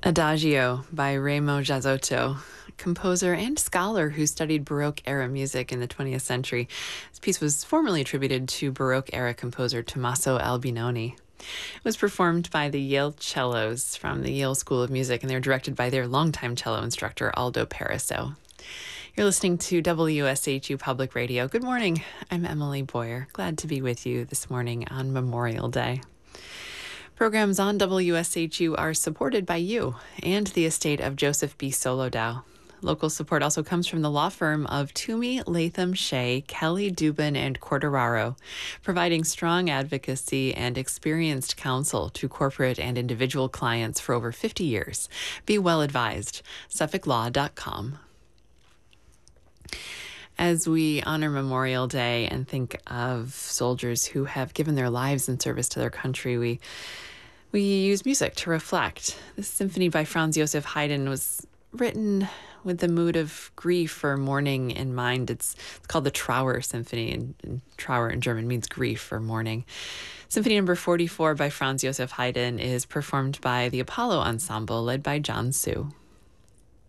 Adagio by Remo Giazzotto, composer and scholar who studied Baroque-era music in the 20th century. This piece was formerly attributed to Baroque-era composer Tommaso Albinoni. It was performed by the Yale Cellos from the Yale School of Music, and they were directed by their longtime cello instructor, Aldo Pariso. You're listening to WSHU Public Radio. Good morning. I'm Emily Boyer. Glad to be with you this morning on Memorial Day. Programs on WSHU are supported by you and the estate of Joseph B. Solodow. Local support also comes from the law firm of Toomey, Latham, Shea, Kelly, Dubin, and Corderaro, providing strong advocacy and experienced counsel to corporate and individual clients for over 50 years. Be well advised. SuffolkLaw.com. As we honor Memorial Day and think of soldiers who have given their lives in service to their country, we use music to reflect. This symphony by Franz Joseph Haydn was written with the mood of grief or mourning in mind. It's called the Trauer Symphony, and Trauer in German means grief or mourning. Symphony number 44 by Franz Joseph Haydn is performed by the Apollo Ensemble, led by John Suh.